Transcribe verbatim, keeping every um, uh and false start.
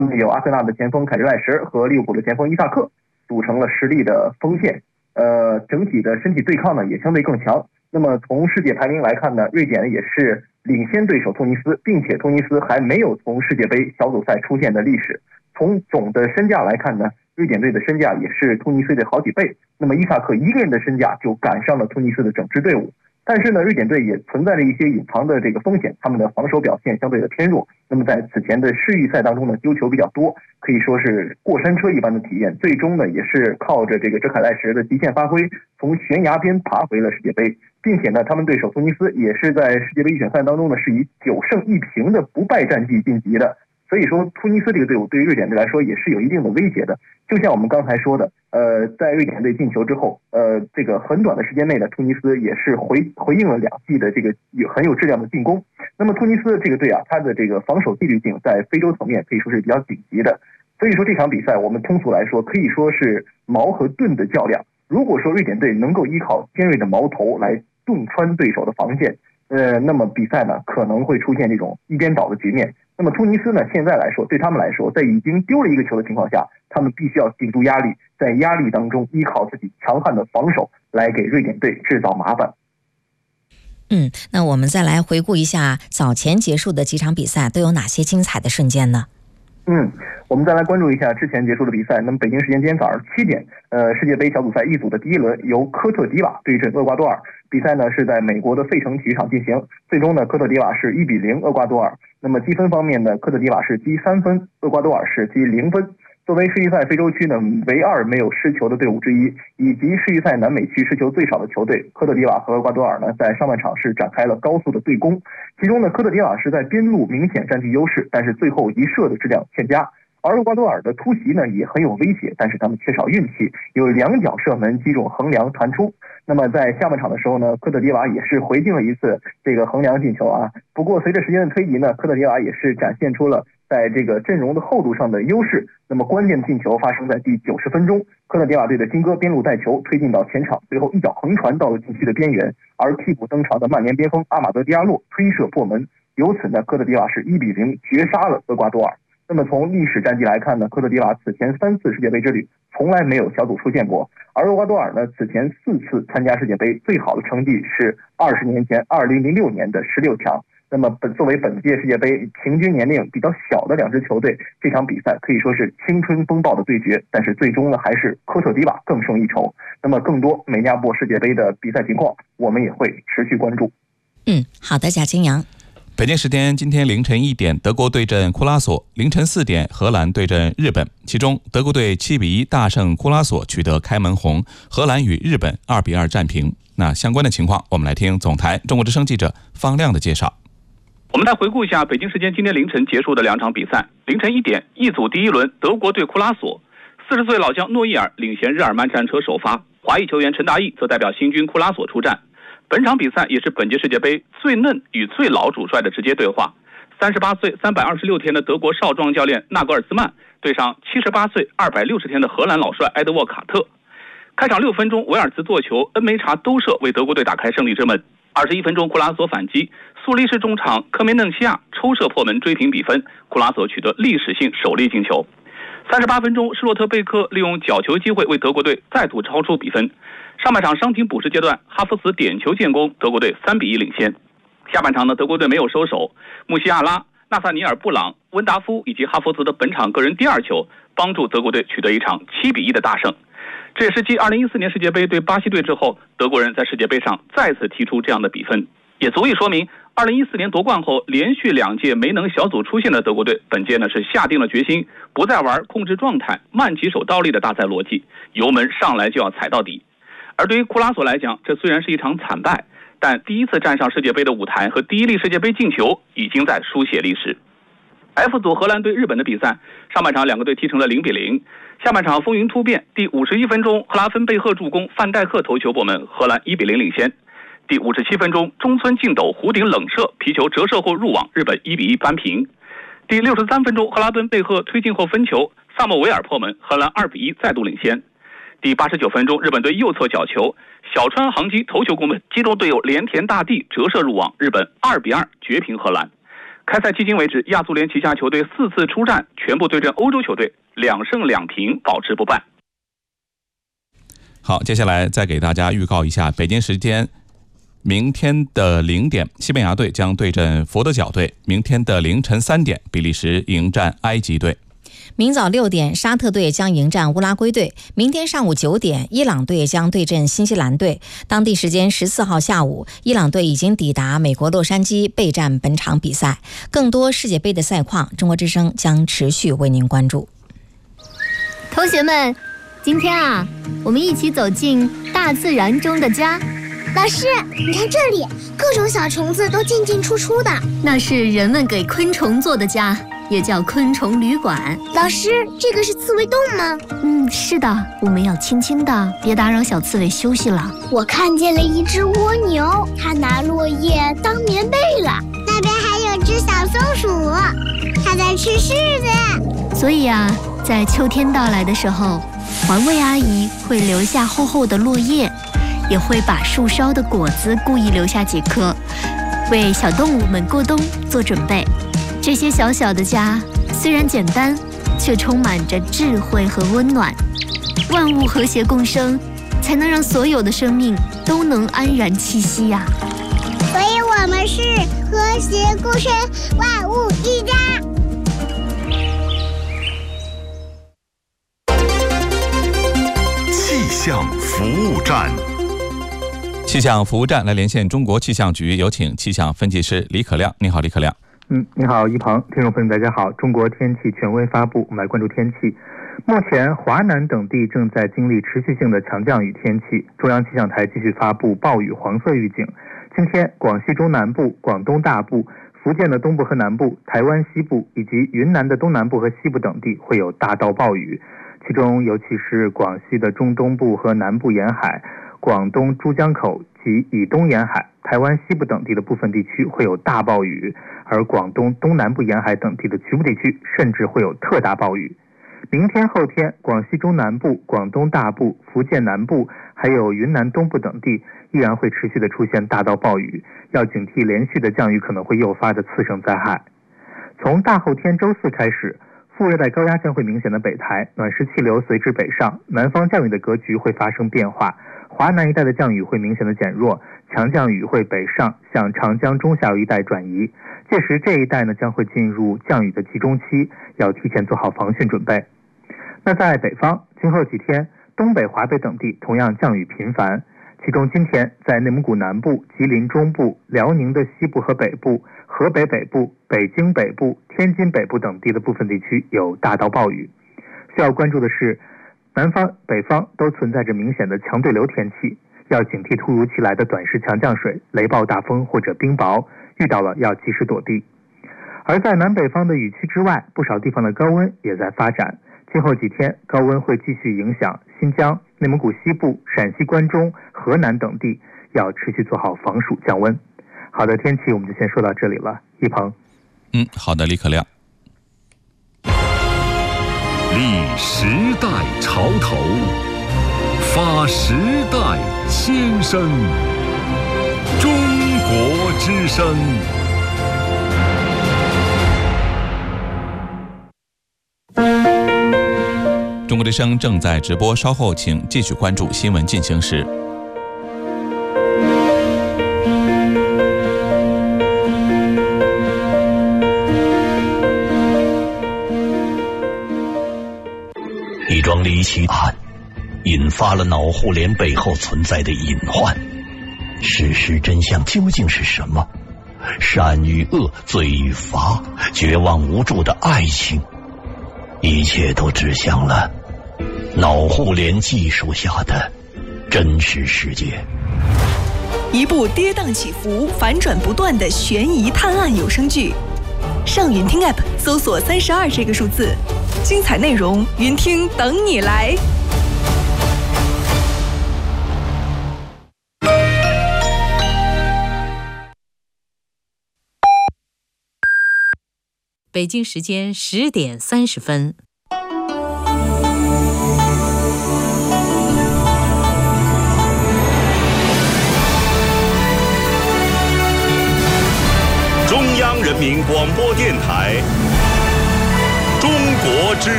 那么有阿森纳的前锋凯瑞赖什和利物浦的前锋伊萨克组成了实力的锋线，呃，整体的身体对抗呢也相对更强。那么从世界排名来看呢，瑞典也是领先对手突尼斯，并且突尼斯还没有从世界杯小组赛出现的历史。从总的身价来看呢，瑞典队的身价也是突尼斯的好几倍。那么伊萨克一个人的身价就赶上了突尼斯的整支队伍。但是呢，瑞典队也存在着一些隐藏的这个风险，他们的防守表现相对的偏弱。那么在此前的世预赛当中呢，丢球比较多，可以说是过山车一般的体验。最终呢，也是靠着这个哲凯赖什的极限发挥，从悬崖边爬回了世界杯，并且呢，他们对手突尼斯也是在世界杯预选赛当中呢，是以九胜一平的不败战绩晋级的。所以说，突尼斯这个队伍对于瑞典队来说也是有一定的威胁的。就像我们刚才说的，呃，在瑞典队进球之后，呃，这个很短的时间内呢，突尼斯也是回回应了两记的这个有很有质量的进攻。那么突尼斯这个队啊，它的这个防守纪律性在非洲层面可以说是比较顶级的。所以说这场比赛我们通俗来说可以说是矛和盾的较量。如果说瑞典队能够依靠尖锐的矛头来洞穿对手的防线，呃，那么比赛呢可能会出现这种一边倒的局面。那么突尼斯呢，现在来说，对他们来说，在已经丢了一个球的情况下，他们必须要顶住压力，在压力当中依靠自己强悍的防守来给瑞典队制造麻烦。 嗯，那我们再来回顾一下早前结束的几场比赛都有哪些精彩的瞬间呢？ 嗯，我们再来关注一下之前结束的比赛。那么北京时间今天早上七点，呃，世界杯小组赛 E 组的第一轮由科特迪瓦对阵厄瓜多尔，比赛呢是在美国的费城体育场进行。最终呢，科特迪瓦是一比零厄瓜多尔。那么积分方面呢，科特迪瓦是积三分，厄瓜多尔是积零分。作为世预赛非洲区呢唯二没有失球的队伍之一，以及世预赛南美区失球最少的球队，科特迪瓦和厄瓜多尔呢在上半场是展开了高速的对攻。其中呢，科特迪瓦是在边路明显占据优势，但是最后一射的质量欠佳。而厄瓜多尔的突袭呢也很有威胁，但是他们缺少运气，有两脚射门击中横梁弹出。那么在下半场的时候呢，科特迪瓦也是回敬了一次这个横梁进球啊。不过随着时间的推移呢，科特迪瓦也是展现出了在这个阵容的厚度上的优势。那么关键的进球发生在第九十分钟，科特迪瓦队的金哥边路带球推进到前场，最后一脚横传到了禁区的边缘，而替补登场的曼联边锋阿马德迪亚洛推射破门，由此呢，科特迪瓦是一比零绝杀了厄瓜多尔。那么从历史战绩来看呢，科特迪瓦此前三次世界杯之旅从来没有小组出现过，而厄瓜多尔呢此前四次参加世界杯最好的成绩是二十年前二零零六年的十六强。那么本作为本届世界杯平均年龄比较小的两支球队，这场比赛可以说是青春风暴的对决，但是最终呢还是科特迪瓦更胜一筹。那么更多美尼亚波世界杯的比赛情况，我们也会持续关注。 嗯，好的，贾金阳。 北京时间今天凌晨一点，德国对阵库拉索；凌晨四点，荷兰对阵日本。其中，德国队七比一大胜库拉索，取得开门红；荷兰与日本二比二战平。那相关的情况，我们来听总台中国之声记者方亮的介绍。 我们再回顾一下北京时间今天凌晨结束的两场比赛。凌晨一点，E组第一轮，德国对库拉索，四十岁老将诺伊尔领衔日耳曼战车首发，华裔球员陈大义则代表新军库拉索出战。本场比赛也是本届世界杯最嫩与最老主帅的直接对话。三十八岁三百二十六天的德国少壮教练纳格尔斯曼对上七十八岁二百六十天的荷兰老帅埃德沃卡特。开场六分钟，维尔茨做球，恩梅查兜射为德国队打开胜利之门。二十一分钟，库拉索反击，苏黎世中场科梅嫩西亚抽射破门追平比分，库拉索取得历史性首粒进球。三十八分钟，施洛特贝克利用角球机会为德国队再度超出比分。上半场伤停补时阶段，哈弗茨点球建功，德国队三比一领先。下半场呢，德国队没有收手，穆西亚拉、纳萨尼尔·布朗、温达夫以及哈弗茨的本场个人第二球，帮助德国队取得一场七比一的大胜。这也是继二零一四年世界杯对巴西队之后，德国人在世界杯上再次踢出这样的比分，也足以说明二零一四年夺冠后连续两届没能小组出线的德国队，本届呢是下定了决心，不再玩控制状态、慢几手倒立的大赛逻辑，油门上来就要踩到底。而对于库拉索来讲，这虽然是一场惨败，但第一次站上世界杯的舞台和第一粒世界杯进球已经在书写历史。F 组荷兰对日本的比赛，上半场两个队踢成了零比零，下半场风云突变，第五十一分钟，赫拉芬贝赫助攻，范戴克头球破门，荷兰一比零领先。第五十七分钟，中村敬斗弧顶冷射，皮球折射后入网，日本一比一扳平。第六十三分钟，赫拉芬贝赫推进后分球，萨莫维尔破门，荷兰二比一再度领先。第八十九分钟，日本队右侧角球，小川航基头球攻门，击中队友连田大地折射入网，日本二比二绝平荷兰。 开赛迄今为止，亚足联旗下球队四次出战，全部对阵欧洲球队，两胜两平，保持不败。 好，接下来再给大家预告一下北京时间明天的零点，西班牙队将对阵佛得角队；明天的凌晨三点，比利时迎战埃及队。 明早六点，沙特队将迎战乌拉圭队；明天上午九点，伊朗队将对阵新西兰队。当地时间十四号下午，伊朗队已经抵达美国洛杉矶备战本场比赛。更多世界杯的赛况，中国之声将持续为您关注。 同学们，今天啊，我们一起走进大自然中的家。 老师，你看这里，各种小虫子都进进出出的， 那是人们给昆虫做的家，也叫昆虫旅馆。 老师，这个是刺猬洞吗？ 嗯，是的，我们要轻轻的，别打扰小刺猬休息了。 我看见了一只蜗牛，它拿落叶当棉被了。那边还有只小松鼠，它在吃柿子。 所以啊，在秋天到来的时候，环卫阿姨会留下厚厚的落叶，也会把树梢的果子故意留下几颗，为小动物们过冬做准备。这些小小的家虽然简单，却充满着智慧和温暖。万物和谐共生，才能让所有的生命都能安然栖息呀、啊。 所以我们是和谐共生，万物一家。 气象服务站。 气象服务站来连线中国气象局，有请气象分析师李可亮。你好，李可亮。 嗯，你好，一鹏，听众朋友大家好。中国天气权威发布，我们来关注天气。目前华南等地正在经历持续性的强降雨天气，中央气象台继续发布暴雨黄色预警。今天广西中南部、广东大部、福建的东部和南部、台湾西部以及云南的东南部和西部等地会有大到暴雨，其中尤其是广西的中东部和南部沿海、广东珠江口及以东沿海、台湾西部等地的部分地区会有大暴雨，而广东东南部沿海等地的局部地区甚至会有特大暴雨。明天后天，广西中南部、广东大部、福建南部还有云南东部等地依然会持续的出现大到暴雨，要警惕连续的降雨可能会诱发的次生灾害。从大后天周四开始，副热带高压将会明显的北抬，暖湿气流随之北上，南方降雨的格局会发生变化，华南一带的降雨会明显的减弱，强降雨会北上向长江中下游一带转移，届时这一带呢将会进入降雨的集中期，要提前做好防汛准备。那在北方，今后几天东北、华北等地同样降雨频繁，其中今天在内蒙古南部、吉林中部、辽宁的西部和北部、河北北部、北京北部、天津北部等地的部分地区有大到暴雨。需要关注的是，南方、北方都存在着明显的强对流天气，要警惕突如其来的短时强降水、雷暴大风或者冰雹，遇到了要及时躲避。而在南北方的雨区之外，不少地方的高温也在发展。今后几天，高温会继续影响新疆、内蒙古西部、陕西关中、河南等地，要持续做好防暑降温。好的，天气我们就先说到这里了。一鹏， 嗯，好的，李可亮。 立时代潮头，发时代先声，中国之声。 中国之声正在直播，稍后请继续关注新闻进行时。 一桩离奇案引发了脑互联背后存在的隐患，事实真相究竟是什么？善与恶，罪与罚，绝望无助的爱情，一切都指向了脑互联技术下的真实世界。 一部跌宕起伏、反转不断的悬疑探案有声剧，上云听 App 搜索三十二这个数字，精彩内容云听等你来。 北京时间十点三十分。 中央人民民广播电台中国之